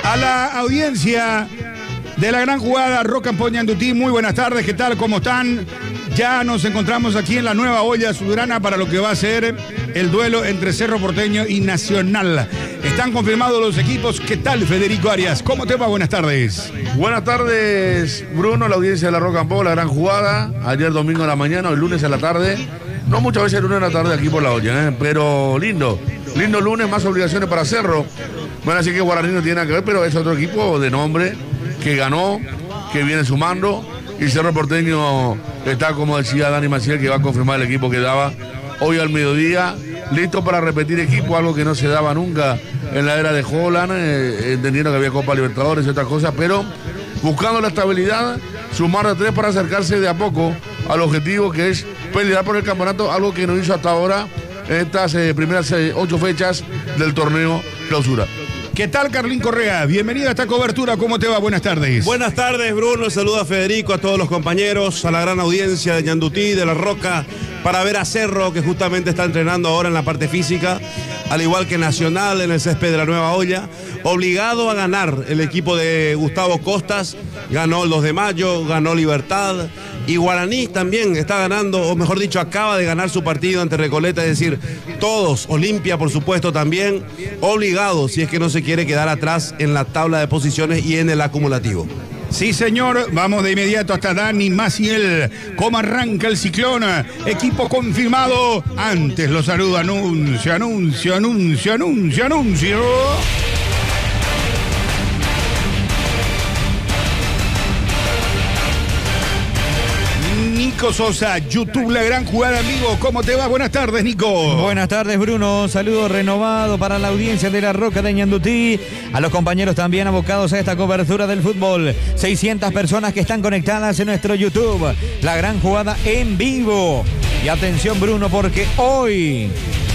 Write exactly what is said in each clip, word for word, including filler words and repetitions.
A la audiencia de la gran jugada Rock and Pop Ñandutí, muy buenas tardes, ¿qué tal? ¿Cómo están? Ya nos encontramos aquí en la nueva olla Sudrana para lo que va a ser el duelo entre Cerro Porteño y Nacional. Están confirmados los equipos. ¿Qué tal, Federico Arias? ¿Cómo te va? Buenas tardes. Buenas tardes, Bruno, la audiencia de la Rock and Pop, la gran jugada. Ayer domingo en la mañana, hoy lunes en la tarde. No muchas veces el lunes en la tarde aquí por la olla, ¿eh? Pero lindo. Lindo lunes, más obligaciones para Cerro. Bueno, así que Guaraní no tiene nada que ver, pero es otro equipo de nombre que ganó, que viene sumando. Y Cerro Porteño está, como decía Dani Maciel, que va a confirmar el equipo que daba hoy al mediodía. Listo para repetir equipo, algo que no se daba nunca en la era de Holland, eh, entendiendo que había Copa Libertadores y otras cosas, pero buscando la estabilidad, sumar de tres para acercarse de a poco al objetivo que es pelear por el campeonato, algo que no hizo hasta ahora en estas eh, primeras eh, ocho fechas del torneo Clausura. ¿Qué tal, Carlín Correa? Bienvenido a esta cobertura. ¿Cómo te va? Buenas tardes. Buenas tardes, Bruno. Saluda a Federico, a todos los compañeros, a la gran audiencia de Ñandutí, de La Roca, para ver a Cerro, que justamente está entrenando ahora en la parte física, al igual que Nacional en el césped de la Nueva Olla. Obligado a ganar el equipo de Gustavo Costas. Ganó el dos de mayo, ganó Libertad. Y Guaraní también está ganando, o mejor dicho, acaba de ganar su partido ante Recoleta. Es decir, todos, Olimpia por supuesto también, obligados si es que no se quiere quedar atrás en la tabla de posiciones y en el acumulativo. Sí, señor, vamos de inmediato hasta Dani Maciel. ¿Cómo arranca el Ciclón? Equipo confirmado. Antes lo saludo, anuncio, anuncio, anuncio, anuncio, anuncio. Nico Sosa, YouTube, la gran jugada en vivo. ¿Cómo te va? Buenas tardes, Nico. Buenas tardes, Bruno. Saludo renovado para la audiencia de La Roca de Ñandutí. A los compañeros también abocados a esta cobertura del fútbol. seiscientas personas que están conectadas en nuestro YouTube. La gran jugada en vivo. Y atención, Bruno, porque hoy,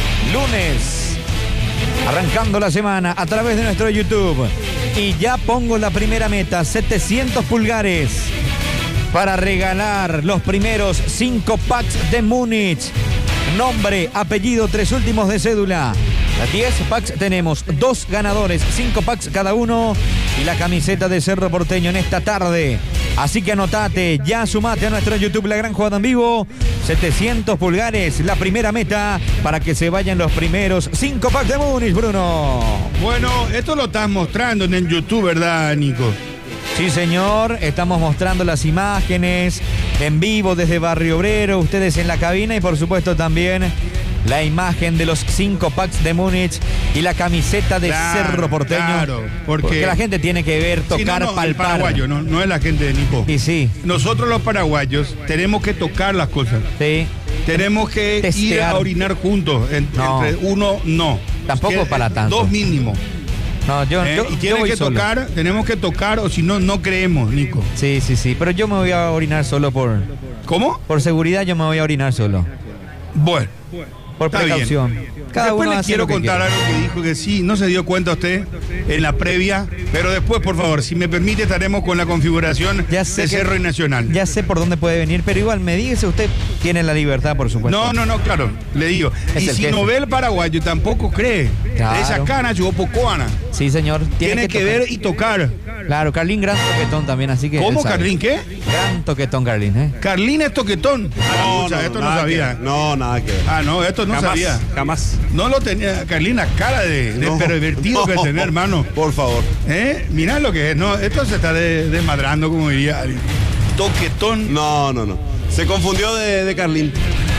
lunes, arrancando la semana a través de nuestro YouTube. Y ya pongo la primera meta, setecientos pulgares. Para regalar los primeros cinco packs de Múnich. Nombre, apellido, tres últimos de cédula. diez packs tenemos, dos ganadores, cinco packs cada uno. Y la camiseta de Cerro Porteño en esta tarde. Así que anotate, ya sumate a nuestro YouTube La Gran Jugada en Vivo. setecientos pulgares, la primera meta para que se vayan los primeros cinco packs de Múnich, Bruno. Bueno, esto lo estás mostrando en el YouTube, ¿verdad, Nico? Sí, señor, estamos mostrando las imágenes en vivo desde Barrio Obrero, ustedes en la cabina y por supuesto también la imagen de los cinco packs de Múnich y la camiseta de claro, Cerro Porteño. Claro, porque, porque la gente tiene que ver, tocar, sí, no, no, palpar. El paraguayo, no, no es la gente de Nico. Y sí. Nosotros los paraguayos tenemos que tocar las cosas. Sí. Tenemos que Testear. ir a orinar juntos. En, no. Entre uno, no. Tampoco que, para tanto. Dos mínimo. No, yo, eh, yo, y tiene yo voy que solo. tocar, tenemos que tocar o si no, no creemos, Nico. Sí, sí, sí, pero yo me voy a orinar solo por... ¿Cómo? Por seguridad yo me voy a orinar solo. Bueno. Por precaución. Bien. Cada después uno les quiero contar quiere. algo que dijo que sí, no se dio cuenta usted en la previa, pero después, por favor, si me permite, estaremos con la configuración de Cerro y Nacional. Ya sé por dónde puede venir, pero igual me dice usted, tiene la libertad, por supuesto. No, no, no, claro, le digo. Es y si jefe. no ve el paraguayo, tampoco cree. Claro. Esa cana, yo pocoana. Sí, señor. Tiene, tiene que, que ver y tocar. Claro, Carlín, gran toquetón también, así que... ¿Cómo, Carlín, qué? Gran toquetón, Carlín, ¿eh? Carlín es toquetón. Ah, no, mucha, no, esto no sabía. Que, no, nada que ver. Ah, no, esto no jamás, sabía. Jamás. No lo tenía, Carlín, la cara de, de no, pervertido no, que tiene, hermano. Por favor. ¿Eh? Mirá lo que es. No, esto se está de, desmadrando, como diría alguien. Toquetón. No, no, no. Se confundió de, de Carlín.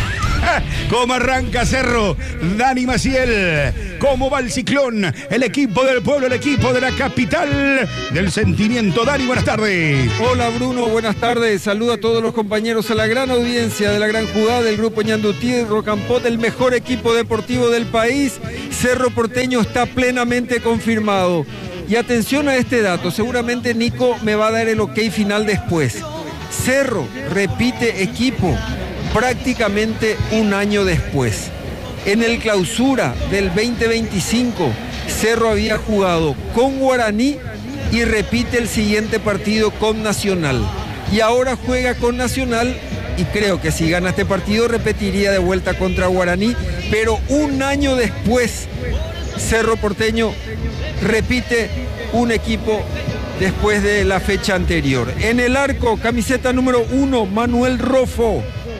¿Cómo arranca Cerro? Dani Maciel. ¿Cómo va el Ciclón? El equipo del pueblo, el equipo de la capital del sentimiento. Dani, buenas tardes. Hola, Bruno, buenas tardes. Saludo a todos los compañeros, a la gran audiencia de la gran jugada del grupo Ñandutí, Rock and Pop, el mejor equipo deportivo del país. Cerro Porteño está plenamente confirmado. Y atención a este dato, seguramente Nico me va a dar el ok final después. Cerro repite equipo prácticamente un año después. En el clausura del veinte veinticinco, Cerro había jugado con Guaraní y repite el siguiente partido con Nacional. Y ahora juega con Nacional y creo que si gana este partido repetiría de vuelta contra Guaraní, pero un año después Cerro Porteño repite un equipo después de la fecha anterior. En el arco, camiseta número uno, Manuel Rofo.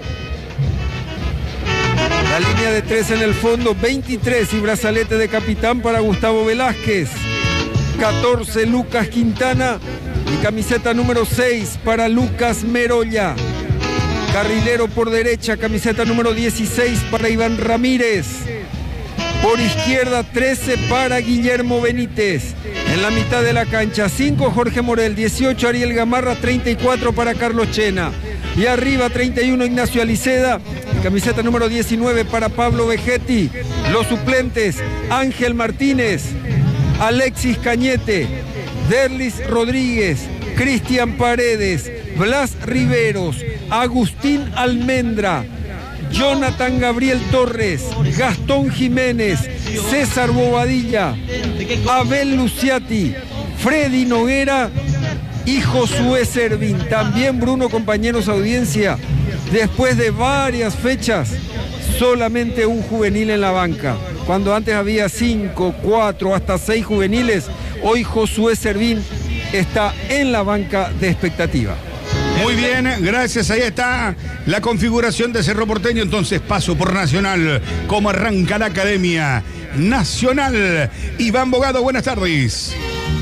La línea de tres en el fondo, veintitrés y brazalete de capitán para Gustavo Velázquez. catorce, Lucas Quintana y camiseta número seis para Lucas Merolla. Carrilero por derecha, camiseta número dieciséis para Iván Ramírez. Por izquierda, trece para Guillermo Benítez. En la mitad de la cancha, cinco Jorge Morel, dieciocho Ariel Gamarra, treinta y cuatro para Carlos Chena. Y arriba, treinta y uno Ignacio Aliceda. Camiseta número diecinueve para Pablo Vegetti. Los suplentes, Ángel Martínez, Alexis Cañete, Derlis Rodríguez, Cristian Paredes, Blas Riveros, Agustín Almendra, Jonathan Gabriel Torres, Gastón Jiménez, César Bobadilla, Abel Luciati, Freddy Noguera y Josué Servín. También, Bruno, compañeros, audiencia, después de varias fechas, solamente un juvenil en la banca. Cuando antes había cinco, cuatro, hasta seis juveniles, hoy Josué Servín está en la banca de expectativa. Muy bien, gracias. Ahí está la configuración de Cerro Porteño. Entonces paso por Nacional. ¿Cómo arranca la Academia Nacional? Iván Bogado, buenas tardes.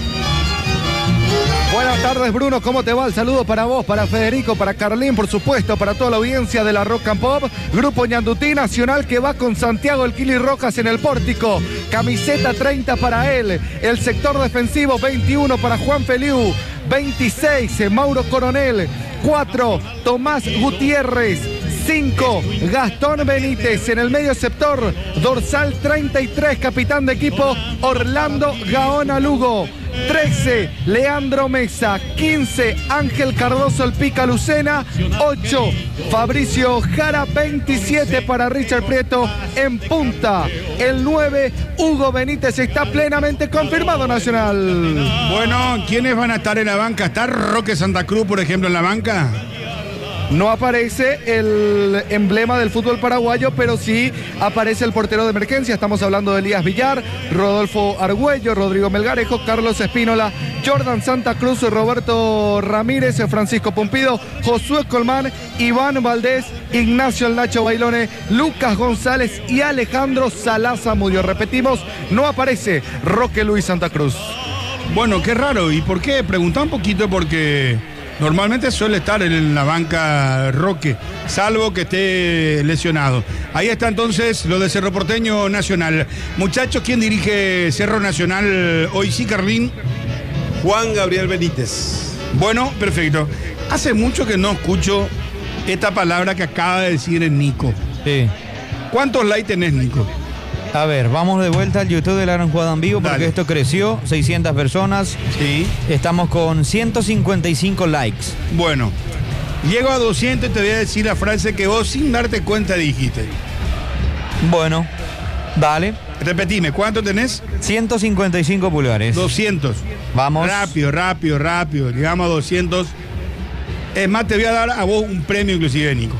Buenas tardes, Bruno, ¿cómo te va? El saludo para vos, para Federico, para Carlín, por supuesto, para toda la audiencia de la Rock and Pop. Grupo Ñandutí Nacional que va con Santiago El Kili Rojas en el pórtico. Camiseta treinta para él. El sector defensivo veintiuno para Juan Feliu. veintiséis, Mauro Coronel. cuatro, Tomás Gutiérrez. cinco, Gastón Benítez. En el medio sector, dorsal treinta y tres, capitán de equipo, Orlando Gaona Lugo. trece, Leandro Mesa. quince, Ángel Cardoso El Pica Lucena. ocho, Fabricio Jara. veintisiete para Richard Prieto en punta. El nueve, Hugo Benítez, está plenamente confirmado Nacional. Bueno, ¿quiénes van a estar en la banca? ¿Está Roque Santa Cruz, por ejemplo, en la banca? No aparece el emblema del fútbol paraguayo, pero sí aparece el portero de emergencia. Estamos hablando de Elías Villar, Rodolfo Argüello, Rodrigo Melgarejo, Carlos Espínola, Jordan Santa Cruz, Roberto Ramírez, Francisco Pumpido, Josué Colmán, Iván Valdés, Ignacio El Nacho Bailone, Lucas González y Alejandro Salaza Mudio. Repetimos, no aparece Roque Luis Santa Cruz. Bueno, qué raro. ¿Y por qué? Preguntá un poquito porque normalmente suele estar en la banca Roque, salvo que esté lesionado. Ahí está entonces lo de Cerro Porteño Nacional. Muchachos, ¿quién dirige Cerro Nacional hoy? Sí, Carlín. Juan Gabriel Benítez. Bueno, perfecto. Hace mucho que no escucho esta palabra que acaba de decir el Nico. Sí. ¿Cuántos likes tenés, Nico? A ver, vamos de vuelta al YouTube de La Gran Jugada en Vivo porque Dale. esto creció, seiscientas personas. Sí. Estamos con ciento cincuenta y cinco likes. Bueno, llego a doscientos y te voy a decir la frase que vos sin darte cuenta dijiste. Bueno, dale. Repetime, ¿cuánto tenés? ciento cincuenta y cinco pulgares. doscientos. Vamos. Rápido, rápido, rápido. Llegamos a doscientos. Es más, te voy a dar a vos un premio inclusive, Nico.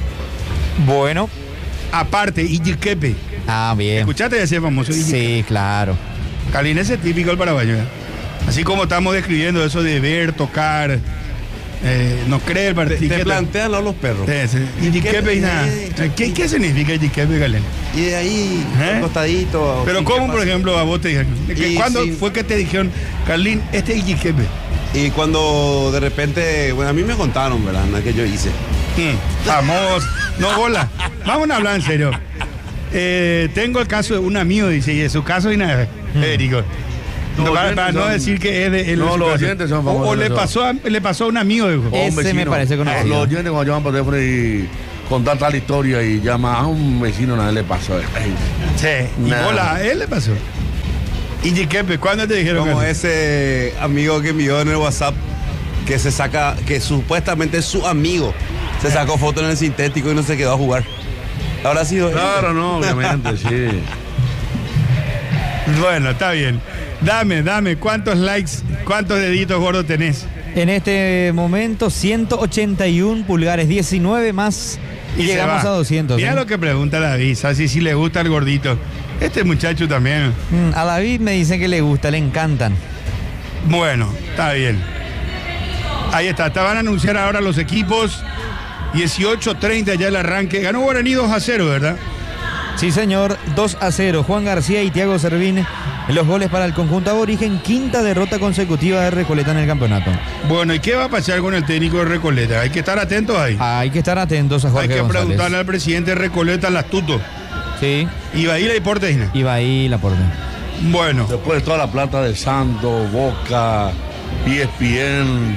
Bueno. Aparte, Iyiquepe. Ah, bien. ¿Escuchaste ese famoso Iyiquepe? Sí, claro. Carlín, ese es típico del paraguayo. ¿eh? Así como estamos describiendo eso de ver, tocar, eh, no creer, Te, te Iyiquepe. plantean ¿no? los perros. Sí, sí. Iyiquepe y nada. ¿Qué, ¿Qué significa Iyiquepe, Carlín? Y de ahí, ¿Eh? costadito. Pero ¿y ¿cómo, qué por pasa? ejemplo, a vos te dijeron? Y ¿Cuándo sí. fue que te dijeron, Carlín, este es Iyiquepe? Y cuando de repente, bueno, a mí me contaron, ¿verdad? No es que yo hice. Mm, Vamos, no bola. Vamos a hablar en serio. Eh, tengo el caso de un amigo, dice, y de su caso y nada, Federico. Los No, para, oyentes para no son- decir que es de él. No, de su los caso. oyentes son O, famosos o le, de eso. pasó a, le pasó a un amigo, dijo. O un Ese me vecino. parece conocido. Los oyentes cuando llaman por teléfono y contar tal historia y llama a un vecino, nada le pasó. Ay, Sí, y Nah. bola, a él le pasó. Y Jiquepe, ¿cuándo te dijeron Como eso? ese amigo que envió en el WhatsApp que se saca, que supuestamente es su amigo, se sacó foto en el sintético y no se quedó a jugar. Habrá sido él. Claro, no, obviamente, sí. Bueno, está bien. Dame, dame, ¿cuántos likes, cuántos deditos gordos tenés? En este momento, ciento ochenta y uno pulgares, diecinueve más y, se llegamos va. a doscientos. Mira ¿eh? lo que pregunta David, así si le gusta el gordito. Este muchacho también. Mm, A David me dicen que le gusta, le encantan. Bueno, está bien. Ahí está, te van a anunciar ahora los equipos. dieciocho treinta ya el arranque. Ganó Guaraní dos a cero, ¿verdad? Sí, señor, dos a cero. Juan García y Thiago Servín en los goles para el conjunto aborigen. Quinta derrota consecutiva de Recoleta en el campeonato. Bueno, ¿y qué va a pasar con el técnico de Recoleta? Hay que estar atentos ahí. Hay que estar atentos a Jorge Hay que González. preguntarle al presidente de Recoleta, al astuto. Sí. Iba a ir a Deportes. Iba ahí la porte. Bueno. Después de toda la plata de Santos, Boca, E S P N,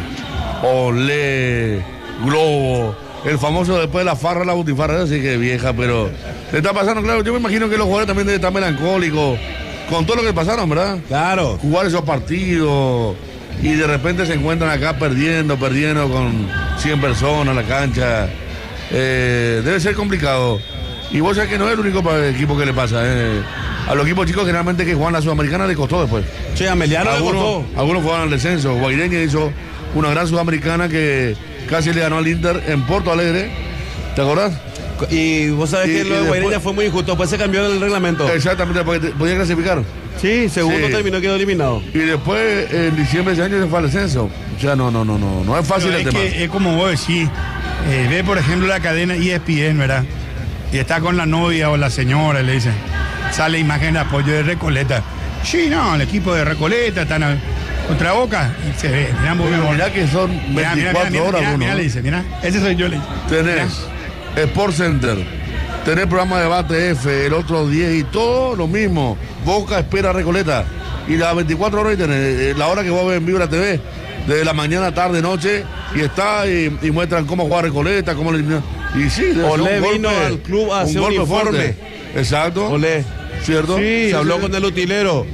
Olé, Globo, el famoso después de la farra, la butifarra, así que vieja, pero le está pasando, claro, yo me imagino que los jugadores también deben estar melancólicos con todo lo que pasaron, ¿verdad? Claro. Jugar esos partidos y de repente se encuentran acá perdiendo, perdiendo con cien personas en la cancha. Eh, debe ser complicado. Y vos sabés que no es el único equipo que le pasa, eh. A los equipos chicos generalmente que juegan la Sudamericana le costó después. Sí, a Meliano le algunos, costó. algunos jugaban al descenso. Guaireña hizo una gran Sudamericana que casi le ganó al Inter en Porto Alegre. ¿Te acordás? Y vos sabés Y- que y lo de después- Guaireña fue muy injusto. Después se cambió el reglamento. Exactamente, porque te- podía clasificar. Sí, segundo Sí. terminó, quedó eliminado. Y después en diciembre de ese año se fue al descenso. O sea, no, no, no, no, no es fácil Pero el es tema. que es como vos decís, eh, ve por ejemplo la cadena E S P N, ¿verdad? Y está con la novia o la señora, y le dicen, sale imagen de apoyo de Recoleta. Sí, no, el equipo de Recoleta están a- contra Boca y se ve, mirá, vos, Pero mirá que son mirá, mirá, veinticuatro mirá, horas mirá, uno. mirá, le dice, mirá, ese soy yo, le dice. Tenés Sport Center, tenés programa de debate F, el otro diez y todo lo mismo. Boca espera a Recoleta. Y las veinticuatro horas y tenés eh, la hora que vos ves en vivo la T V, desde la mañana, tarde, noche, y está y, y muestran cómo juega Recoleta, cómo le. Y sí, debe ser Olé un vino golpe- al club a un hacer golpe uniforme. fuerte. Exacto. Olé. ¿Cierto? Sí, se habló con el utilero.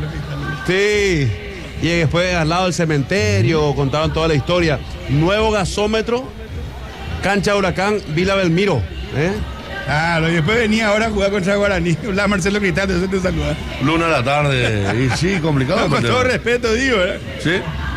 Sí. Y después al lado del cementerio contaron toda la historia. Nuevo gasómetro, cancha Huracán, Vila Belmiro. ¿eh? Claro, y después venía ahora a jugar contra Guaraní. Hola, Marcelo Cristal, eso te saluda. Luna de la tarde. Y sí, complicado. No, con pero- todo respeto, digo, ¿verdad? Sí.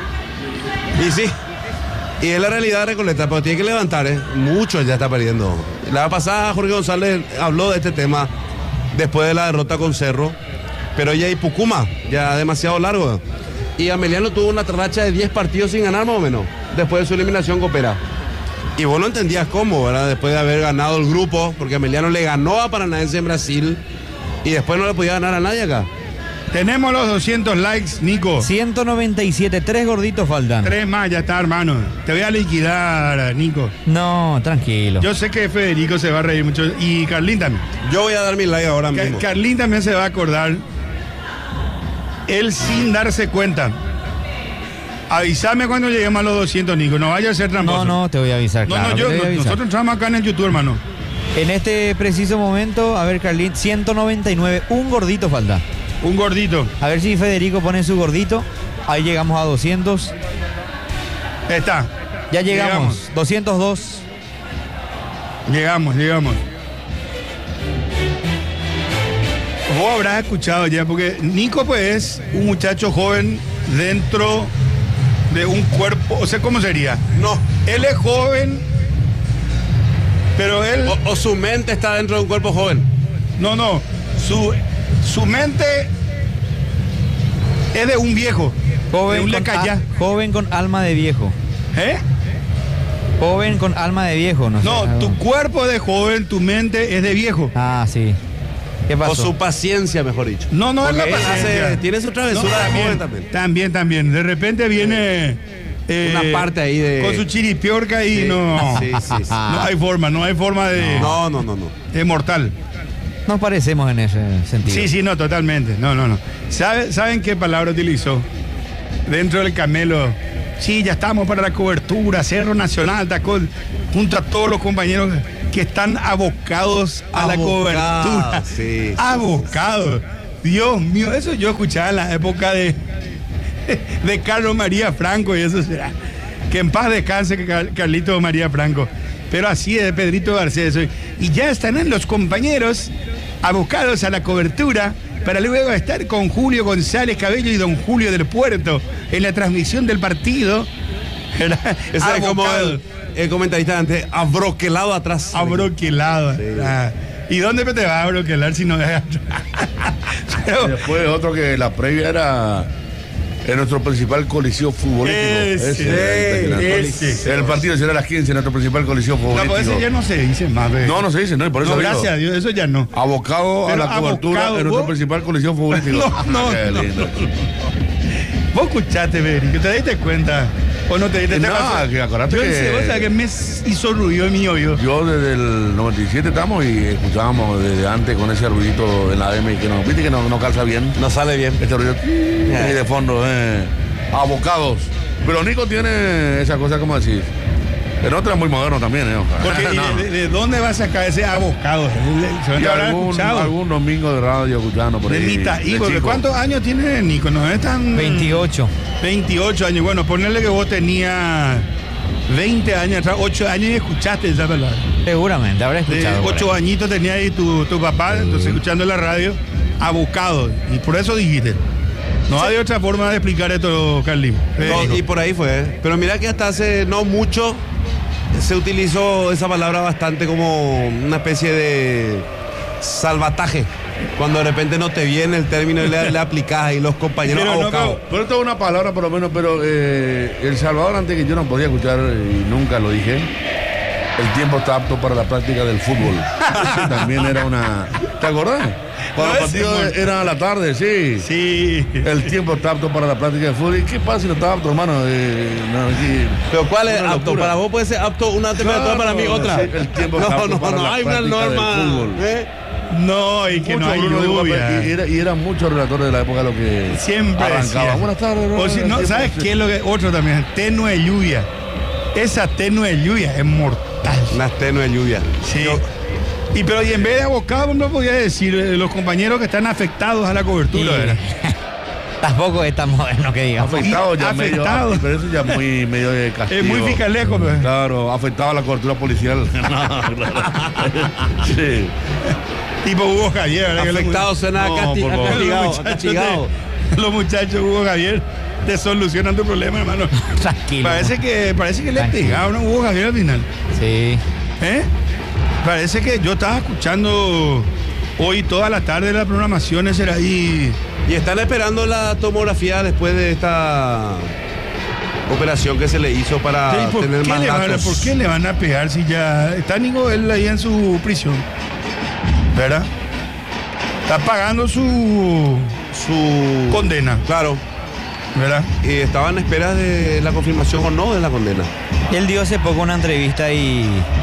Y sí. Y es la realidad de Recoleta, pero tiene que levantar, ¿eh? Mucho ya está perdiendo. La vez pasada Jorge González habló de este tema después de la derrota con Cerro, pero ya hay Pucuma, ya demasiado largo. Y Ameliano tuvo una racha de diez partidos sin ganar más o menos, después de su eliminación con Pera. Y vos no entendías cómo, ¿verdad? Después de haber ganado el grupo, porque Ameliano le ganó a Paranaense en Brasil y después no le podía ganar a nadie acá. Tenemos los doscientos likes, Nico. ciento noventa y siete, tres gorditos faltan. Tres más, ya está, hermano. Te voy a liquidar, Nico. No, tranquilo. Yo sé que Federico se va a reír mucho. Y Carlín también. Yo voy a dar mi like ahora Ca- mismo. Carlín también se va a acordar. Él sin darse cuenta. Avísame cuando lleguemos a los doscientos, Nico. No vaya a ser tramposo. No, no, te voy a avisar, No, claro. no, que yo, te voy a avisar. nosotros entramos acá en el YouTube, hermano. En este preciso momento, a ver, Carlín, ciento noventa y nueve, un gordito falta. Un gordito. A ver si Federico pone su gordito. Ahí llegamos a doscientos. Está. Ya llegamos, doscientos dos. Llegamos, llegamos. Vos habrás escuchado ya, porque Nico pues es un muchacho joven dentro de un cuerpo, o sea, ¿cómo sería? No. Él es joven, pero él... O, o su mente está dentro de un cuerpo joven. No, no, su, su mente es de un viejo, de Joven un con, lecayá. a- joven con alma de viejo. ¿Eh? Joven con alma de viejo, no sé. No, tu cuerpo es de joven, tu mente es de viejo. Ah, sí. ¿Qué O pasó? su paciencia, mejor dicho. No, no es Porque la él paciencia. hace- tiene su travesura No, de también, joven también. También, también. De repente viene... eh, Una parte ahí de- Con su chiripiorca y Sí, no... sí, sí, sí. No hay forma, no hay forma de... No, no, no, no. Es mortal. Nos parecemos en ese sentido. Sí, sí, no, totalmente. No, no, no. ¿Sabe- ¿Saben qué palabra utilizó? Dentro del Camelo. Sí, ya estamos para la cobertura. Cerro Nacional, Tacón, junto a todos los compañeros que están abocados a la Abocados, cobertura. sí, sí, Abocados. Dios mío, eso yo escuchaba en la época de, de Carlos María Franco y eso será. Que en paz descanse que Car- Carlito María Franco. Pero así es de Pedrito Garcés hoy. Y ya están los compañeros abocados a la cobertura para luego estar con Julio González Cabello y don Julio del Puerto en la transmisión del partido. ¿Verdad? Ese es como Abocados. el, el comentarista de antes, abroquelado atrás. Abroquelado. Ah, ¿y dónde te vas a abroquelar si no es atrás? Y después otro que la previa era en nuestro principal coliseo futbolístico. Ese, ese, ese, ese. El partido será a las quince, nuestro principal coliseo No, futbolístico. pues ese ya no se dice más, ve. No, no se dice, no, y por eso No, digo, gracias a Dios, eso ya no. abocado Pero a la cobertura abocado, en nuestro ¿vos? principal coliseo futbolístico. No, no, Qué no. lindo. Vos escuchaste, Federico, ¿te diste cuenta? ¿O no te diste No, cuenta? que acordate Yo que- sé, o sea, que me hizo ruido en mi oído. Yo desde el noventa y siete estamos y escuchábamos desde antes con ese ruidito en la M que no, viste que no, no calza bien. No sale bien. Este ruido ahí de fondo, eh, abocados. Pero Nico tiene esa cosa como decir. El otro es muy moderno también, ¿eh? Porque, ¿y No. de, de- de dónde va a sacar ese abocado? Se Y habrá algún, escuchado. algún domingo de radio escuchando por De ahí. mitad. Y de porque chico. ¿cuántos años tiene Nico? ¿No están? veintiocho. veintiocho años. Bueno, ponerle que vos tenías veinte años atrás, ocho años y escuchaste esa palabra. Seguramente, habrá De escuchado. por ocho ahí. añitos tenía ahí tu, tu papá, entonces escuchando la radio, abocado. Y por eso dijiste. No hay otra forma de explicar esto, Carlín. No, y por ahí fue. Pero mira que hasta hace no mucho se utilizó esa palabra bastante como una especie de salvataje. Cuando de repente no te viene el término y le, le aplicás y los compañeros Pero no, abocados. Pero esto es una palabra por lo menos, pero eh, El Salvador antes que yo no podía escuchar y nunca lo dije. El tiempo está apto para la práctica del fútbol. Ese también era una. ¿Te acordás? Cuando No, los ese partidos fue- eran a la tarde, sí. Sí. El tiempo está apto para la práctica del fútbol. ¿Y qué pasa si no está apto, hermano? Eh, no, aquí- Pero ¿cuál es Una apto? locura. Para vos puede ser apto una temperatura, Claro, para mí otra. sí, el tiempo no, está apto no, para no, la hay una práctica del norma. fútbol. ¿eh? No, y que no Mucho hay Bruno, digo, lluvia. y, era- y eran muchos relatores de la época lo que Siempre arrancaba. decía. Buenas tardes, O si El no, tiempo- ¿sabes qué es lo que otro también? Tenue lluvia. Esa tenue lluvia es mortal. Una tenue lluvia. Sí. Y pero y en vez de abocado no podía decir eh, los compañeros que están afectados a la cobertura, Y- ¿verdad? Tampoco es tan moderno que digamos. Afectado ya Afectado. medio, pero eso ya muy medio de castigo. Es muy fiscalejo, pues. Claro, afectado a la cobertura policial. No, claro. Sí. Tipo Hugo Javier, ¿verdad? Que los- Afectado suena No, casti- por favor. castigado, los muchachos castigado. de- los muchachos Hugo Javier te solucionan tu problema, hermano. Tranquilo. Parece que, parece que le Tranquilo. pegaron a Hugo Javier al final. Sí. ¿Eh? Parece que yo estaba escuchando hoy toda la tarde la programación, ese era ahí. Y están esperando la tomografía después de esta operación que se le hizo para Sí, ¿por, tener qué más le van a, datos. ¿Por qué le van a pegar si ya está Nico él ahí en su prisión? ¿Verdad? Está pagando su Su condena, Claro. ¿verdad? Y estaban en espera de la confirmación o no de la condena. Él dio hace poco una entrevista y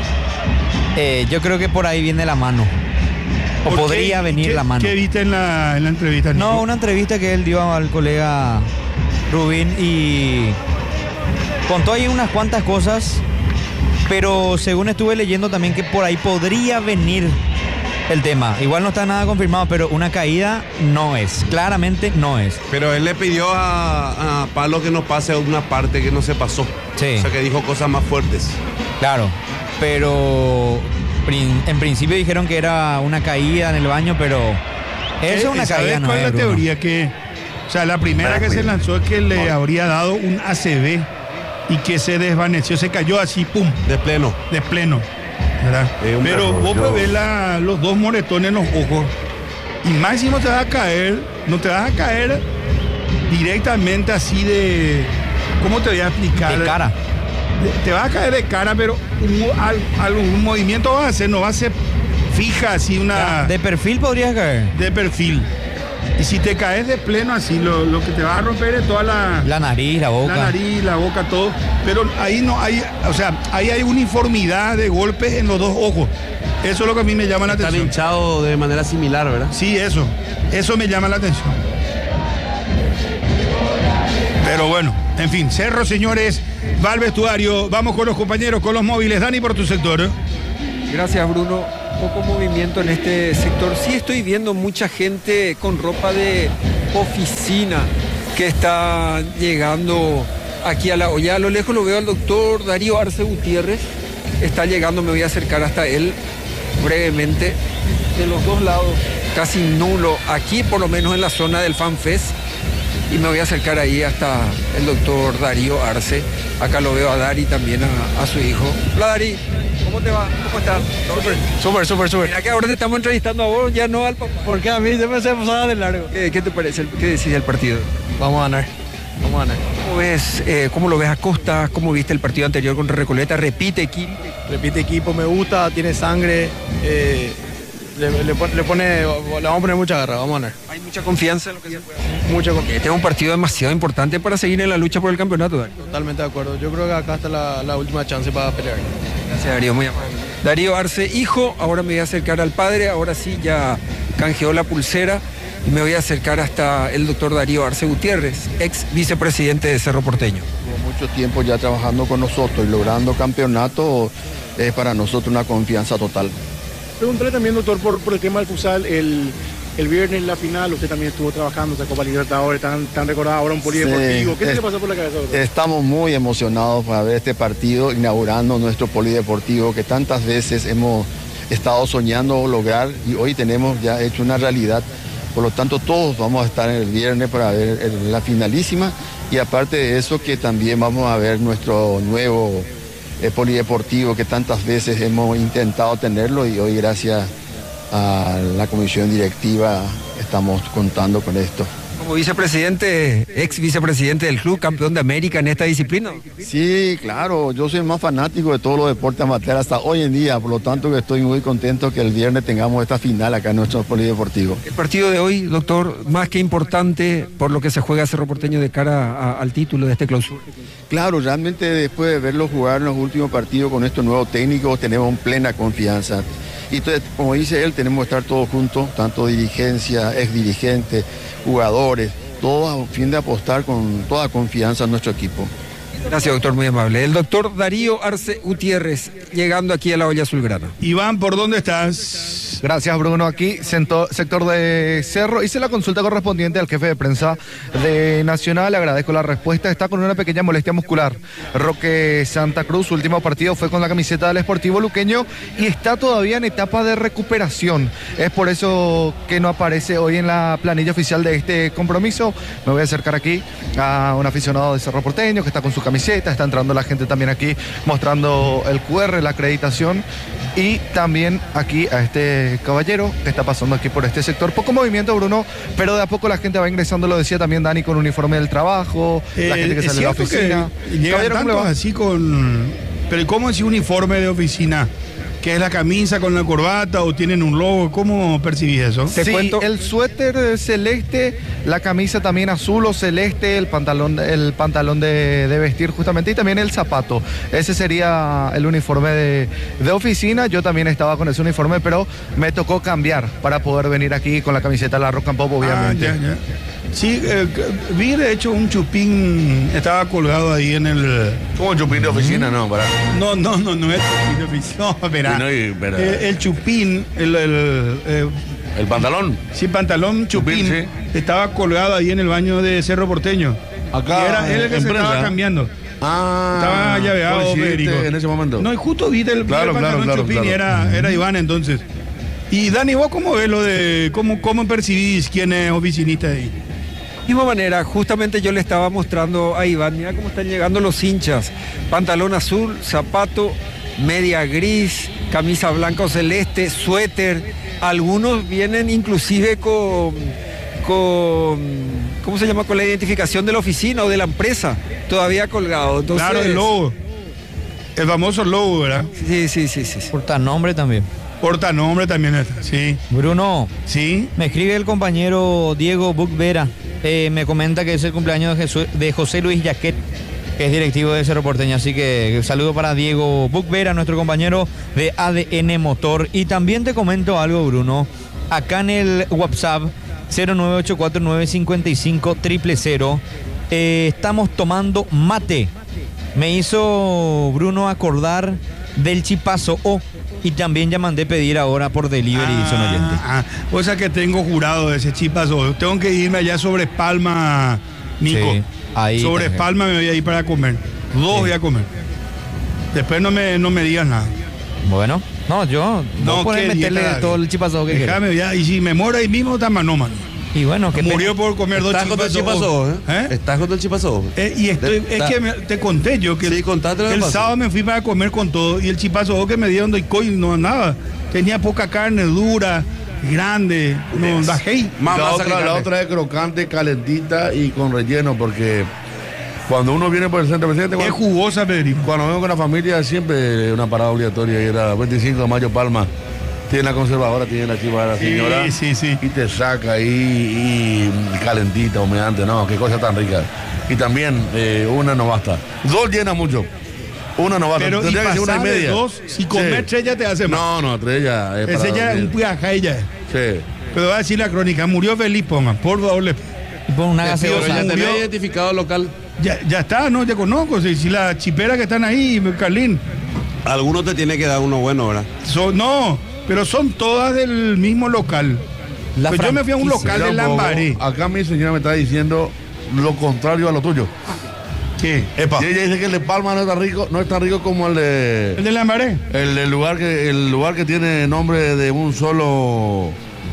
eh, yo creo que por ahí viene la mano. O ¿Por podría qué? venir ¿Qué- la mano. ¿Qué viste en la, en la entrevista, Nico? No, una entrevista que él dio al colega Rubín y contó ahí unas cuantas cosas, pero según estuve leyendo también que por ahí podría venir el tema. Igual no está nada confirmado, pero una caída no es, claramente no es. Pero él le pidió a, a Pablo que nos pase una parte que no se pasó. Sí. O sea, que dijo cosas más fuertes. Claro, pero prin- en principio dijeron que era una caída en el baño, pero eso es una ¿Sabes caída, no cuál es, es la Bruno. teoría? Que, o sea, la primera que se lanzó es que le habría dado un A C V y que se desvaneció, se cayó así, pum, De pleno. de pleno. ¿Verdad? Eh, un Pero error, vos yo- puedes ver la- los dos moretones en los ojos y máximo te vas a caer, no te vas a caer directamente así de, ¿cómo te voy a explicar? De cara. De- Te vas a caer de cara, pero un, mo- al- algún movimiento vas a hacer, no va a ser fija así una De perfil podrías caer. de perfil. Y si te caes de pleno así, lo, lo que te va a romper es toda la, La nariz, la boca. la nariz, la boca, todo. Pero ahí no hay, o sea, ahí hay uniformidad de golpes en los dos ojos. Eso es lo que a mí me llama la Están atención. hinchados de manera similar, ¿verdad? Sí, eso. Eso me llama la atención. Pero bueno, en fin, Cerro, señores, va al vestuario. Vamos con los compañeros, con los móviles. Dani, por tu sector. Gracias, Bruno. Poco movimiento en este sector. Sí estoy viendo mucha gente con ropa de oficina que está llegando aquí a la olla. A lo lejos lo veo al doctor Darío Arce Gutiérrez. Está llegando, me voy a acercar hasta él brevemente. De los dos lados, casi nulo. Aquí, por lo menos en la zona del FanFest. Y me voy a acercar ahí hasta el doctor Darío Arce. Acá lo veo a Dari también, a, a su hijo. Hola, Dari. ¿Cómo te va? ¿Cómo estás? Súper, súper, súper. Mira que ahora te estamos entrevistando a vos, ya no al papá. Porque a mí se me hace pasada de largo. ¿Qué, qué te parece? el- ¿Qué decís del partido? Vamos a ganar. vamos a ganar. ¿Cómo ves, eh, cómo lo ves a Costa? ¿Cómo viste el partido anterior contra Recoleta? ¿Repite equipo? Repite equipo, me gusta, tiene sangre, eh, le, le, le pone, le vamos a poner mucha garra, vamos a ganar. Hay mucha confianza en lo que se puede hacer. Mucha confianza. Este es un partido demasiado importante para seguir en la lucha por el campeonato, Darío. Totalmente de acuerdo, yo creo que acá está la, la última chance para pelear. Gracias, Darío, muy amable. Darío Arce, hijo, ahora me voy a acercar al padre, ahora sí ya canjeó la pulsera y me voy a acercar hasta el doctor Darío Arce Gutiérrez, ex vicepresidente de Cerro Porteño. Llevo mucho tiempo ya trabajando con nosotros y logrando campeonato, es para nosotros una confianza total. Preguntarle también, doctor, por, por el tema del futsal, el, el viernes en la final, usted también estuvo trabajando, esa Copa Libertadores, tan, tan recordada ahora un polideportivo. Sí, ¿Qué se es, le pasó por la cabeza, doctor? Estamos muy emocionados para ver este partido inaugurando nuestro polideportivo que tantas veces hemos estado soñando lograr y hoy tenemos ya hecho una realidad. Por lo tanto, todos vamos a estar el viernes para ver el, la finalísima y aparte de eso que también vamos a ver nuestro nuevo eh, polideportivo que tantas veces hemos intentado tenerlo y hoy gracias a la comisión directiva estamos contando con esto. Como vicepresidente, ex vicepresidente del club, campeón de América en esta disciplina. Sí, claro, yo soy más fanático de todos los deportes amateur hasta hoy en día, por lo tanto que estoy muy contento que el viernes tengamos esta final acá en nuestro polideportivo. El partido de hoy, doctor, más que importante por lo que se juega Cerro Porteño de cara a, al título de este clausura. Claro, realmente después de verlo jugar en los últimos partidos con estos nuevos técnicos tenemos plena confianza. Y entonces, como dice él, tenemos que estar todos juntos, tanto dirigencia, ex dirigentes, jugadores, todos a fin de apostar con toda confianza en nuestro equipo. Gracias, doctor, muy amable. El doctor Darío Arce Gutiérrez, llegando aquí a la olla azulgrana. Iván, ¿por dónde estás? Gracias, Bruno. Aquí, cento, sector de Cerro. Hice la consulta correspondiente al jefe de prensa de Nacional. Le agradezco la respuesta. Está con una pequeña molestia muscular. Roque Santa Cruz, su último partido fue con la camiseta del Sportivo Luqueño y está todavía en etapa de recuperación. Es por eso que no aparece hoy en la planilla oficial de este compromiso. Me voy a acercar aquí a un aficionado de Cerro Porteño que está con su camiseta. Está entrando la gente también aquí mostrando el cu erre, la acreditación. Y también aquí a este caballero que está pasando aquí por este sector. Poco movimiento, Bruno, pero de a poco la gente va ingresando, lo decía también Dani, con uniforme del trabajo, eh, la gente que sale de la oficina. Llegan tantos así con... Pero ¿cómo es uniforme de oficina? ¿Qué es la camisa con la corbata o tienen un logo? ¿Cómo percibís eso? Sí, cuento? El suéter celeste, la camisa también azul o celeste, el pantalón, el pantalón de, de vestir justamente y también el zapato. Ese sería el uniforme de, de oficina. Yo también estaba con ese uniforme, pero me tocó cambiar para poder venir aquí con la camiseta de la Rock and Pop, obviamente. Ah, ya, ya. Sí, eh, vi de hecho un chupín, estaba colgado ahí en el... ¿Cómo un chupín de oficina? No, para. No, no, no, no es chupín de oficina. No, espera. No, y, pero... Eh, el chupín, el... El, eh, ¿El pantalón? Sí, pantalón chupín, chupín sí. Estaba colgado ahí en el baño de Cerro Porteño. Acá, y era él el que se estaba cambiando. Ah, estaba llaveado, Federico. En ese momento. No, y justo vi el, claro, el pantalón claro, chupín claro, y era, era Iván entonces. Y Dani, ¿vos cómo ves lo de... ¿Cómo, cómo percibís quién es oficinista ahí? De misma manera, justamente yo le estaba mostrando a Iván, mira cómo están llegando los hinchas. Pantalón azul, zapato, media gris, camisa blanca o celeste, suéter. Algunos vienen inclusive con, con, ¿cómo se llama? Con la identificación de la oficina o de la empresa, todavía colgado. Entonces, claro, el logo. El famoso logo, ¿verdad? Sí, sí, sí, sí. Portanombre también. Portanombre también está, sí. Bruno. Sí. Me escribe el compañero Diego Bucvera. Eh, me comenta que es el cumpleaños de, Jesús, de José Luis Yaquet, que es directivo de Cerro Porteño. Así que saludo para Diego Bucvera, nuestro compañero de A D N Motor. Y también te comento algo, Bruno. Acá en el WhatsApp cero nueve ocho cuatro nueve cinco cinco cero cero cero eh, estamos tomando mate. Me hizo Bruno acordar del chipazo O. Y también ya mandé pedir ahora por delivery, ah, son oyentes. Ah, o sea que tengo jurado de ese chipazo. Tengo que irme allá sobre Palma, Nico. Sí, ahí sobre también. Palma me voy a ir para comer. Dos sí. voy a comer. Después no me, no me digas nada. Bueno, no, yo no puedo meterle dieta, todo el chipazo que déjame ya, y si me muero ahí mismo, está manómano. Y bueno, que murió por comer dos chipazos. chipazos. ¿Eh? ¿Eh? ¿Estás con el chipazo? Eh, y estoy, es que me, te conté yo que sí, el, el sábado me fui para comer con todo y el chipazo que me dieron de coy no nada. Tenía poca carne, dura, grande, no da hey. La, otra, la otra es crocante, calentita y con relleno porque Cuando uno viene por el centro presidente, Es cuando, jugosa, Pedrito. cuando vengo con la familia, siempre una parada obligatoria. Y era veinticinco de mayo, Palma. Tiene la conservadora, tiene la chiva de la señora. Sí, sí, sí. Y te saca ahí y calentita, humeante, no, qué cosa tan rica. Y también eh, una no basta. Dos llena mucho. Una no basta. Pero y Tendría que ser una y pasar de media. dos, si comer Sí. tres ya te hace mal. No, no, tres ya. Es Ese para ya es un dormir. piaja ella. Sí. Pero va a decir la crónica, murió feliz, ponga, por favor. le- Y pon una Te pido, Pero ya gaseosa. se tenés murió. identificado el local. Ya, ya está, no, ya conozco. Si, si las chiperas que están ahí, Carlín, Algunos te tiene que dar uno bueno, ¿verdad? son, no, pero son todas del mismo local. La Pues yo me fui a un franquicia. local de Mira un poco, Lambaré. Acá mi señora me está diciendo lo contrario a lo tuyo. ¿Qué? Y ella dice que el de Palma no es tan rico, no es tan rico como el de ¿El de Lambaré? el, el lugar que el lugar que tiene nombre de un solo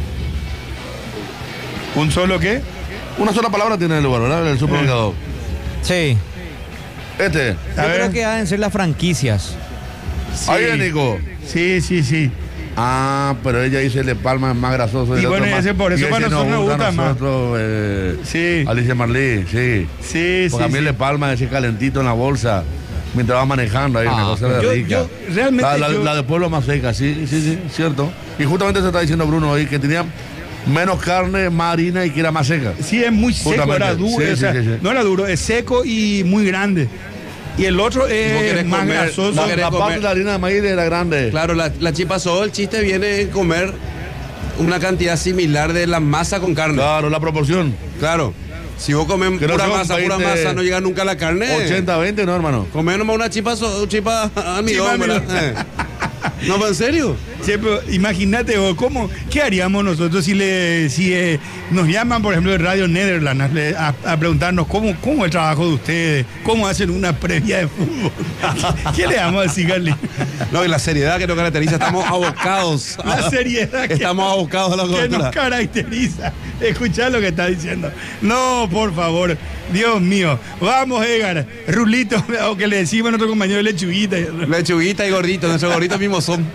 ¿Un solo qué? una sola palabra tiene el lugar, ¿verdad? El supermercado. Sí. Este. A Yo ver. creo que deben ser las franquicias. Ahí es Nico. Sí, sí, sí. Ah, pero ella dice el de Palma es más grasoso. Y el bueno, otro ese más- por eso y para ese nosotros nos gusta a más. nosotros, eh, Sí. Alicia Marlí, sí. Sí, Porque a sí. mí el sí. de Palma ese calentito en la bolsa mientras va manejando ahí, una Ah, cosa de yo- rica. yo realmente la, la- yo- la de pueblo más seca, sí, sí, sí, cierto. Y justamente se está diciendo Bruno ahí que tenía menos carne, más harina y que era más seca. Sí, es muy seco, Justamente. era duro. Sí, o sí, sea, sí, sí. no era duro, es seco y muy grande. Y el otro Vos es querés más comer, grasoso. vos La, querés la comer. parte de la harina de maíz era grande. Claro, la, la chipazó, el chiste viene en comer una cantidad similar de la masa con carne. Claro, la proporción. Claro. Si vos comes Que no pura son masa, pura veinte, masa, no llega nunca la carne. ochenta veinte, no, hermano. Comer nomás una chipa, so- chipa almidón, Chipa ¿verdad? almidón. Eh. No, pero en serio. Sí, pero imagínate vos, ¿cómo, ¿qué haríamos nosotros si le si eh, nos llaman, por ejemplo, de Radio Netherlands le- a, a preguntarnos cómo, cómo es el trabajo de ustedes, cómo hacen una previa de fútbol? ¿Qué le damos a decir, Carly? No, y la seriedad que nos caracteriza, estamos abocados. La seriedad que, Estamos abocados a la que nos cobertura. caracteriza. Escuchá lo que está diciendo. No, por favor, Dios mío. Vamos, Edgar. Rulito, o que le decimos a nuestro compañero de lechuguita. Lechuguita y gordito, nuestros gorditos mismos son.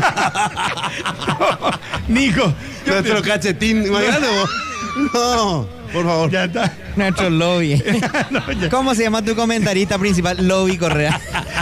Nico, yo Nuestro te- cachetín, imagínate vos. No, por favor. ya está. Nuestro lobby. No, ya. ¿Cómo se llama tu comentarista principal? Lobby Correa.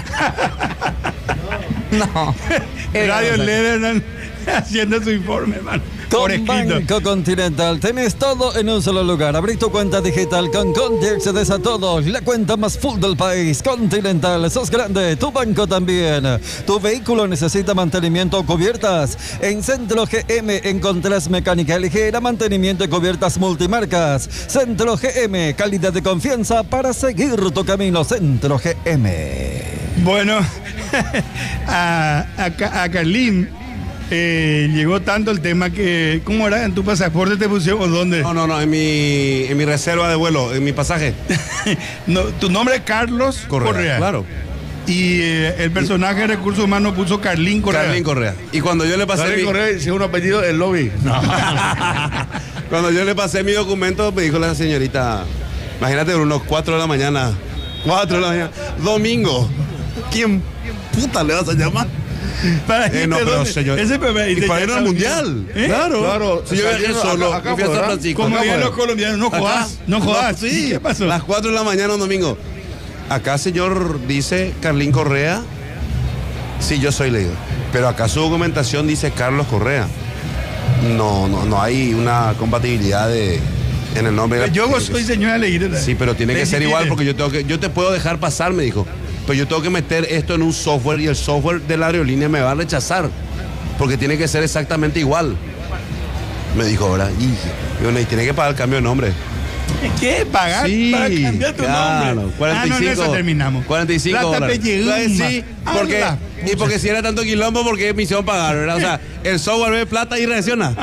No. Radio Netherlands haciendo su informe, hermano. Por Con escrito. Banco Continental tenés todo en un solo lugar. Abrí tu cuenta digital con Conti, accedes a todo. La cuenta más full del país. Continental, sos grande, tu banco también. Tu vehículo necesita mantenimiento o cubiertas. En Centro G M encontrás mecánica ligera, mantenimiento y cubiertas multimarcas. Centro G M, calidad de confianza para seguir tu camino. Centro G M. Bueno, a, a, Ca- a Carlín eh, llegó tanto el tema que, ¿cómo era? ¿En tu pasaporte te pusieron o dónde? No, no, no, en mi, en mi reserva de vuelo, en mi pasaje. No, tu nombre es Carlos Correa. Claro. Y eh, el personaje de recursos humanos puso Carlín Correa. Carlín Correa. Y cuando yo le pasé Dale mi, Correa, si un apellido, el lobby. No. cuando yo le pasé mi documento, me dijo la señorita, imagínate unos cuatro de la mañana. cuatro de la mañana. Domingo. ¿Quién puta le vas a llamar? Para Eh, no, irte pero dónde? señor. Ese bebé, Y te- para ir ya al sabía. mundial. ¿Eh? Claro. Claro, Si yo viajé saliendo solo, acá- acá me fui a fue, San ¿verdad? Francisco. Como Acá dirían fue. los colombianos, no jodas, no jodas. Sí, ¿Qué pasó? Las cuatro de la mañana un domingo. Acá, señor, dice Carlín Correa. Sí, yo soy leído. Pero acá su documentación dice Carlos Correa. No, no, no hay una compatibilidad de, en el nombre. de la- Yo vos soy señora Leguera. Sí, pero tiene que ser Legitime. igual porque yo tengo que, yo te puedo dejar pasar, me dijo. Pero yo tengo que meter esto en un software y el software de la aerolínea me va a rechazar. Porque tiene que ser exactamente igual. Me dijo, ¿verdad? Y, y bueno, y tiene que pagar el cambio de nombre. ¿Qué? ¿Pagar Sí, para cambiar tu claro, nombre? cuarenta y cinco, Ah, no, en eso terminamos. cuarenta y cinco Plata dólares. pelleumba. Pues sí, porque, Ala, y porque si era tanto quilombo, porque me hicieron pagar, ¿verdad? O sea, el software ve plata y reacciona.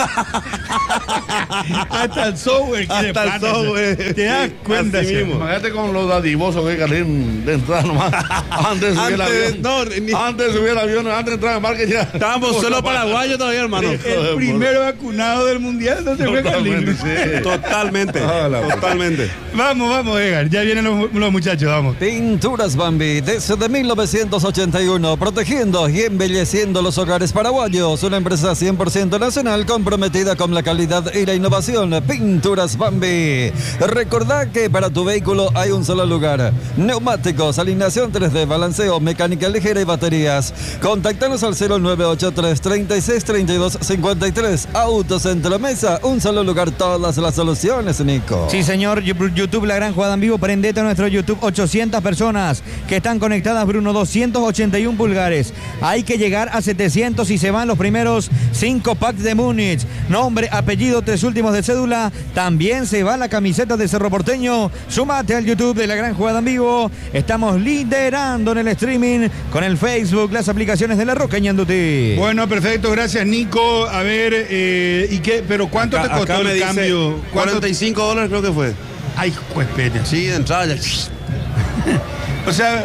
Hasta el software quiere Hasta el plata. software. ¿Te das cuenta? Así sí? mismo. Imagínate con los dadivosos que hay Carlín de entrada nomás. Antes de subir el Antes de- avión. no, ni- Antes de subir el avión, antes de entrar en marca ya. Estábamos solo paraguayos todavía, hermano. El primero vacunado del mundial, no se fue Totalmente, Carlín. sí. Totalmente. Ah, la puta. Totalmente. Vamos, vamos, Edgar. Ya vienen los, los muchachos, vamos. Pinturas Bambi, desde mil novecientos ochenta y uno. cuidando, protegiendo y embelleciendo los hogares paraguayos. Una empresa cien por ciento nacional comprometida con la calidad y la innovación. Pinturas Bambi. Recordá que para tu vehículo hay un solo lugar. Neumáticos, alineación tres D, balanceo, mecánica ligera y baterías. Contactanos al cero nueve ocho tres, treinta y seis, treinta y dos, cincuenta y tres. Autocentro Mesa, un solo lugar, todas las soluciones, Nico. Sí, señor. YouTube, La Gran Jugada en Vivo. Prendete a nuestro YouTube. ochocientas personas que están conectadas, Bruno. doscientos ochenta y uno pulgares. Hay que llegar a setecientos y se van los primeros cinco packs de Múnich. Nombre, apellido, tres últimos de cédula. También se va la camiseta de Cerro Porteño. Sumate al YouTube de La Gran Jugada en Vivo. Estamos liderando en el streaming con el Facebook, las aplicaciones de La Roca y Ñandutí. Bueno, perfecto. Gracias, Nico. A ver, eh, ¿y qué? ¿Pero cuánto Acá- te costó acá me el dice cambio? ¿Cuánto? cuarenta y cinco dólares creo que fue. Ay, pues, espérate. Sí, de entrada ya. O sea,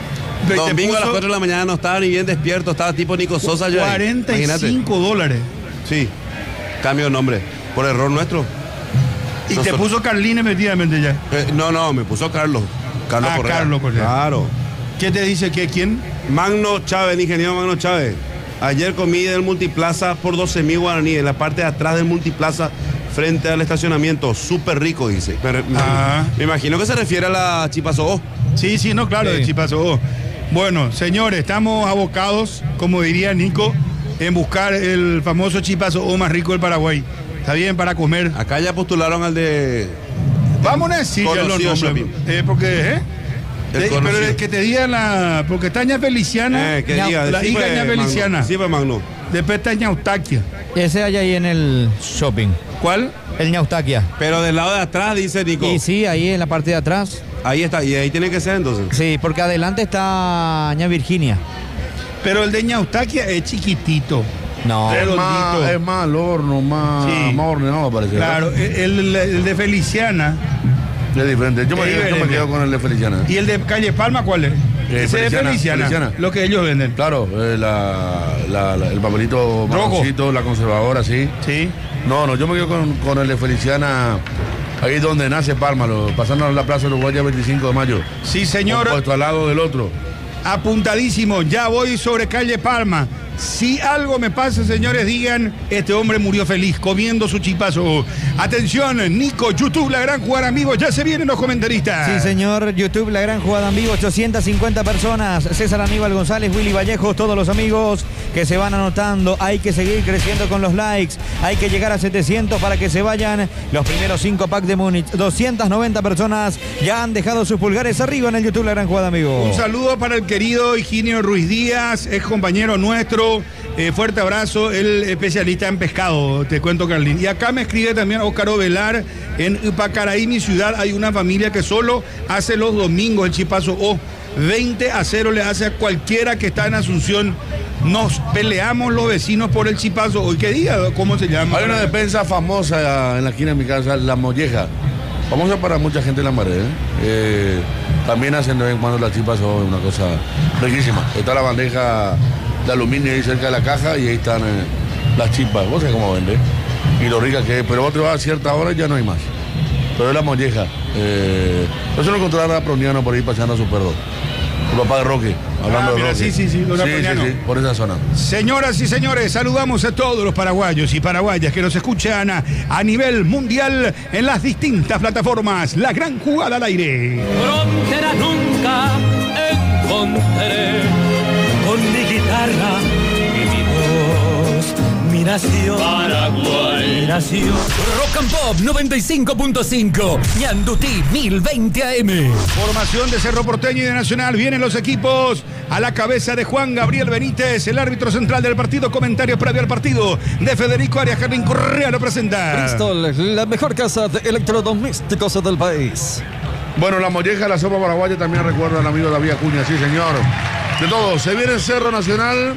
te Domingo a las puso cuatro de la mañana no estaba ni bien despierto, estaba tipo Nico Sosa ya. cuarenta y cinco dólares. Sí, cambio de nombre, por error nuestro. Y te Nosotros- puso Carlín efectivamente ya. Eh, no, no, me puso Carlos. Carlos Ah, Correa. Carlos Correa. Claro. ¿Qué te dice que quién? Magno Chávez, ingeniero Magno Chávez. Ayer comí del Multiplaza por doce mil guaraníes, en la parte de atrás del Multiplaza, frente al estacionamiento. Súper rico, dice. Pero, Ah. Me imagino que se refiere a la Chipazo. Sí, sí, no, claro, Sí. de Chipazo. Bueno, señores, estamos abocados, como diría Nico, en buscar el famoso Chipazo más rico del Paraguay. Está bien para comer. Acá ya postularon al de... Vamos a decir ya los Conocido nombres. shopping. Eh, porque, ¿eh? El Eh, pero conocido. el que te diga la. Porque está ña Feliciana. Eh, que ña- diga, la sí hija fue ña Magno, Feliciana. sí fue Magno. Después está ña Eustaquia. Ese hay ahí en el shopping. ¿Cuál? El Ñaustaquia. Pero del lado de atrás, dice Nico. Y sí, ahí en la parte de atrás. Ahí está, y ahí tiene que ser entonces. Sí, porque adelante está Ña Virginia. Pero el de ña Eustaquia es chiquitito. No. Es Redondito. más, es más al horno, más, Sí. más ordenado parece. Claro, el, el- el de Feliciana. Es diferente. Yo me, Es yo me diferente. quedo con el de Feliciana. ¿Y el de Calle Palma cuál es? Eh, Ese de Feliciana, Feliciana. Feliciana. Lo que ellos venden. Claro, eh, la, la- la- el papelito Rojo. marroncito, la conservadora, sí. Sí. No, no, yo me quedo con, con el de Feliciana, ahí donde nace Palma, lo- pasando a la Plaza Uruguaya veinticinco de mayo. Sí, señor. Puesto al lado del otro. Apuntadísimo, ya voy sobre Calle Palma. Si algo me pasa, señores, digan, este hombre murió feliz comiendo su chipazo. Atención, Nico, YouTube, La Gran Jugada en Vivo, ya se vienen los comentaristas. Sí, señor. YouTube, La Gran Jugada en Vivo, ochocientas cincuenta personas. César Aníbal González, Willy Vallejos, todos los amigos que se van anotando. Hay que seguir creciendo con los likes. Hay que llegar a setecientos para que se vayan los primeros cinco packs de Múnich. doscientas noventa personas ya han dejado sus pulgares arriba en el YouTube, La Gran Jugada en Vivo. Un saludo para el querido Higinio Ruiz Díaz, ex compañero nuestro. Eh, fuerte abrazo, el especialista en pescado, te cuento, Carlín. Y acá me escribe también Óscar Ovelar, en Upacaraí, mi ciudad, hay una familia que solo hace los domingos el chipazo O. veinte a cero le hace a cualquiera que está en Asunción. Nos peleamos los vecinos por el chipazo. ¿Hoy qué día? ¿Cómo se llama? Hay una despensa famosa en la esquina de mi casa, La Molleja. Famosa para mucha gente en la Maré. ¿eh? Eh, también hacen de vez en cuando las chipas, son una cosa riquísima. Está la bandeja de aluminio ahí cerca de la caja y ahí están eh, las chipas. Vos sabés cómo vende. Y lo rica que es. Pero vos te vas a cierta hora y ya no hay más. Pero es La Molleja. Eh, eso lo encontrará a Proniano por ahí paseando a su perro. El papá de Roque. Hablando Ah, de mira, Roque. sí, sí, sí, don sí, sí, Proniano. sí, por esa zona. Señoras y señores, saludamos a todos los paraguayos y paraguayas que nos escuchan a, a nivel mundial en las distintas plataformas. La Gran Jugada al aire. Frontera nunca encontraré con mi guitarra y mi voz, mi nación, Paraguay, mi nación. Rock and Pop noventa y cinco punto cinco, Ñandutí mil veinte A M. Formación de Cerro Porteño y de Nacional. Vienen los equipos a la cabeza de Juan Gabriel Benítez, el árbitro central del partido. Comentario previo al partido de Federico Arias. Carlín Correa lo presenta. Bristol, la mejor casa de electrodomésticos del país. Bueno, La Molleja, la sopa paraguaya, también recuerda al amigo David Acuña, sí señor. De todo, se viene el Cerro Nacional.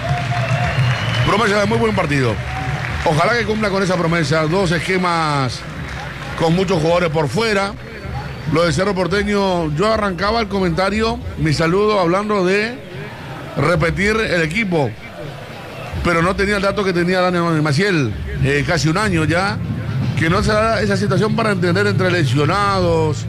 Promesa de muy buen partido. Ojalá que cumpla con esa promesa. Dos esquemas con muchos jugadores por fuera. Lo de Cerro Porteño, yo arrancaba el comentario, mi saludo hablando de repetir el equipo. Pero no tenía el dato que tenía Daniel Maciel, eh, casi un año ya, que no se da esa situación para entender entre lesionados,